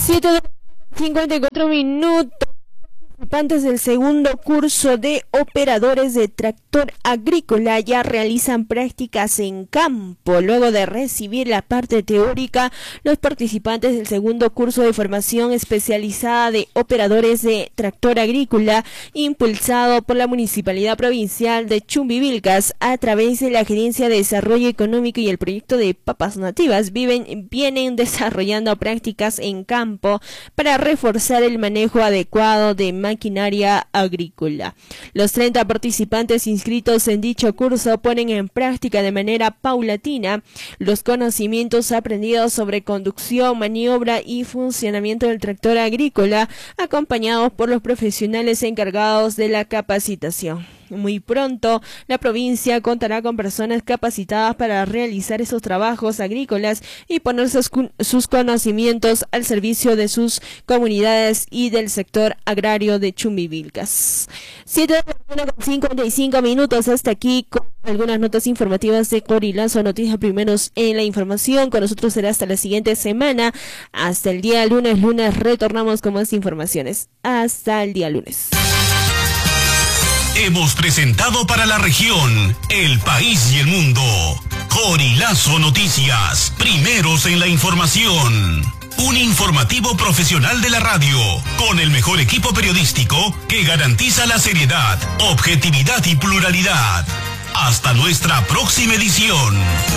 7:54. Participantes del segundo curso de operadores de tractor agrícola ya realizan prácticas en campo. Luego de recibir la parte teórica, los participantes del segundo curso de formación especializada de operadores de tractor agrícola, impulsado por la Municipalidad Provincial de Chumbivilcas a través de la Gerencia de Desarrollo Económico y el proyecto de Papas Nativas, vienen desarrollando prácticas en campo para reforzar el manejo adecuado de maquinaria agrícola. Los 30 participantes inscritos en dicho curso ponen en práctica de manera paulatina los conocimientos aprendidos sobre conducción, maniobra y funcionamiento del tractor agrícola, acompañados por los profesionales encargados de la capacitación. Muy pronto, la provincia contará con personas capacitadas para realizar esos trabajos agrícolas y poner sus conocimientos al servicio de sus comunidades y del sector agrario de Chumbivilcas. 7:55. Hasta aquí con algunas notas informativas de Corilazo Noticias Primeros en la información. Con nosotros será hasta la siguiente semana. Hasta el día lunes. Retornamos con más informaciones. Hasta el día lunes. Hemos presentado para la región, el país y el mundo, Corilazo Noticias, primeros en la información. Un informativo profesional de la radio, con el mejor equipo periodístico que garantiza la seriedad, objetividad y pluralidad. Hasta nuestra próxima edición.